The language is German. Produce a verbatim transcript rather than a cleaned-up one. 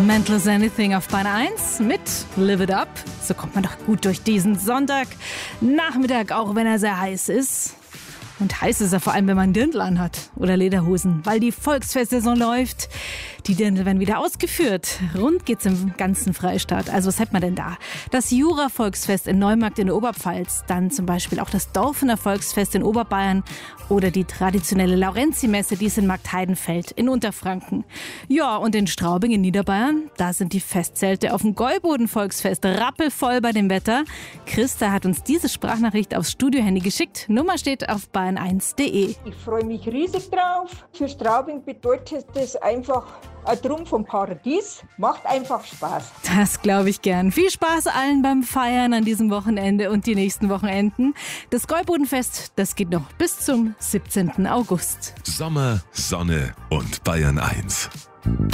Mental as Anything auf Bahn eins mit Live It Up. So kommt man doch gut durch diesen Sonntagnachmittag, auch wenn er sehr heiß ist. Und heiß ist er vor allem, wenn man Dirndl anhat oder Lederhosen, weil die Volksfestsaison läuft. Die Dirndl werden wieder ausgeführt. Rund geht's im ganzen Freistaat. Also was hat man denn da? Das Jura-Volksfest in Neumarkt in der Oberpfalz, dann zum Beispiel auch das Dorfener Volksfest in Oberbayern oder die traditionelle Laurenzi-Messe, die ist in Marktheidenfeld in Unterfranken. Ja, und in Straubing in Niederbayern, da sind die Festzelte auf dem Gäuboden-Volksfest rappelvoll bei dem Wetter. Christa hat uns diese Sprachnachricht aufs Studiohandy geschickt. Nummer steht auf bayern eins punkt de. Ich freue mich riesig drauf. Für Straubing bedeutet das einfach ein Trumpf vom Paradies. Macht einfach Spaß. Das glaube ich gern. Viel Spaß allen beim Feiern an diesem Wochenende und die nächsten Wochenenden. Das Gäubodenfest, das geht noch bis zum siebzehnten August. Sommer, Sonne und Bayern eins.